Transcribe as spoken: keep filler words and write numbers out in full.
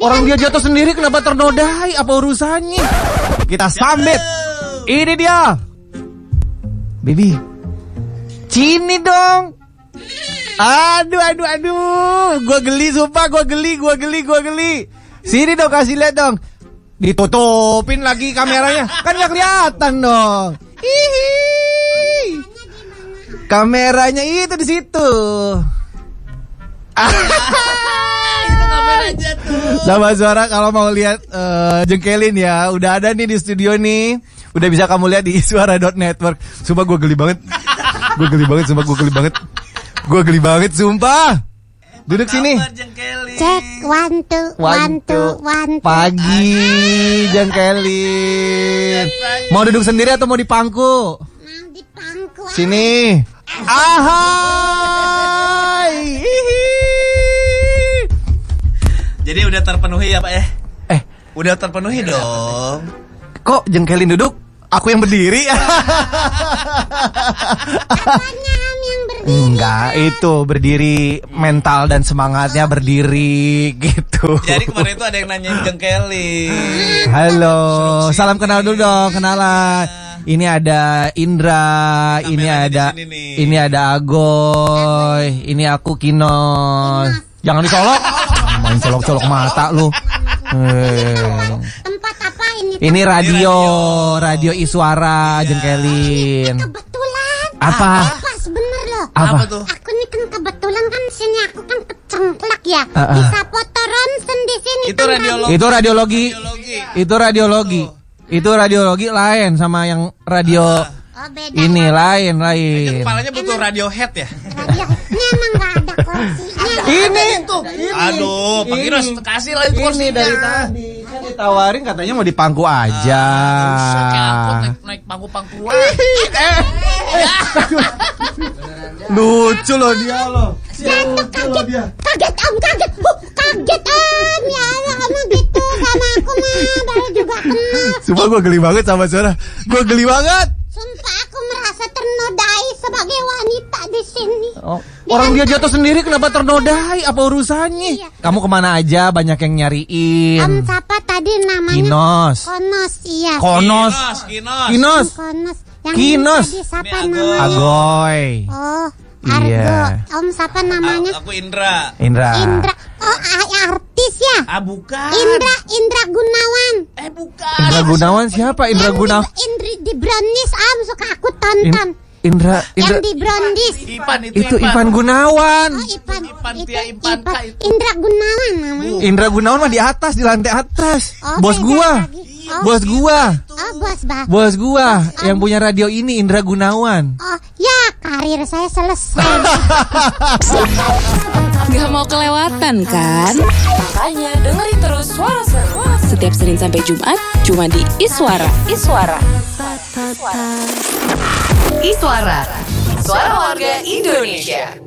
Orang dia jatuh sendiri kenapa ternodai? Apa urusannya? Kita sambit. Ini dia. Baby. Cini dong. Aduh, aduh, aduh. Gua geli, sumpah. Gua geli, gua geli, gua geli. Sini dong, kasih lihat dong. Ditutupin lagi kameranya. Kan gak kelihatan dong. Hihi. Kameranya itu di situ. Itu kameranya tuh. Sama Suara kalau mau lihat uh, jengkelin ya, udah ada nih di studio nih. Udah bisa kamu lihat di iswara dot network. Sumpah gue geli banget. Gue geli banget, sumpah gue geli banget. Gue geli banget, sumpah. Duduk sini. Cek one two one two one two. Pagi jengkelin. Mau duduk sendiri atau mau di pangku? Mau di pangku. Sini. Ahai. Jadi udah terpenuhi ya Pak ya? Eh, udah terpenuhi dong. Kok jengkelin duduk? Aku yang berdiri. Apanya yang berdiri? Enggak, itu berdiri mental dan semangatnya berdiri gitu. Jadi kemarin itu ada yang nanyain jengkelin. Halo, salam kenal dulu dong, kenalan. Ini ada Indra, Sampai ini ada ada di sini nih. ini ada Agoy, ini aku Kinos. Jangan dicolok. Main colok-colok mata lu. Eh. Tempat apa ini? Ini radio, radio Iswara jengkelin. Kebetulan. Apa? Pas bener loh. Apa? Apa tuh? Aku nih kan kebetulan kan sini aku kan kecengklak ya. Uh, uh. Bisa foto ronsen di sini. Itu kan radiologi. Itu radiologi. Radiologi. Itu radiologi. Itu radiologi lain sama yang radio Oh, beda. ini ya. lain Itu lain. kepalanya butuh Radiohead ya? Radio ini emang gak ada kursinya. Ini Aduh, Pak Kinos kasih lah itu ini kursinya. dari tadi kan ditawarin katanya mau di pangku aja. Usah kayak angkot naik, naik pangku-pangkuan. Lucu loh dia loh. Lucu loh dia. Kaget om, kaget. Huh, kaget om. Ya Allah, kamu gitu sama aku mah baru juga kenal. Sumpah gue geli banget sama Suara. Gue geli banget. Sumpah aku merasa ternodai sebagai wanita di sini. Oh, orang dia jatuh sendiri kenapa ternodai? Apa urusannya? Iya. Kamu kemana aja? Banyak yang nyariin. Om siapa tadi namanya? Kinos. Konos, iya. Konos. Kinos, Kinos. Kinos. Konos. Yang Kinos. tadi siapa Ini Agoy. namanya? Agoy. Oh, Argo. Iya. Om siapa namanya? Aku Indra. Indra. Indra. Oh, ah, artis ya? Ah bukan. Indra, Indra Gunawan. Eh bukan. Indra Gunawan siapa? Indra Yang Gunawan. di, Indri di Brownies, Om suka aku In- tonton. Indra. Indra. Yang di Brownies. Ipan itu, Itu Ivan Gunawan. Oh, Ipan. Ipan, itu Tia Ipan, Kak, itu. Indra Gunawan namanya. Indra Gunawan mah di atas, di lantai atas. Oh, Bos beda gua. lagi. Oh, Bos gua. Oh, bos bah. Bos gua yang punya radio ini Indra Gunawan. Oh, ya karir saya selesai. Gak mau kelewatan kan? Makanya dengerin terus Suara Seru setiap Senin sampai Jumat cuma di Iswara. Iswara. Iswara. Suara warga Indonesia.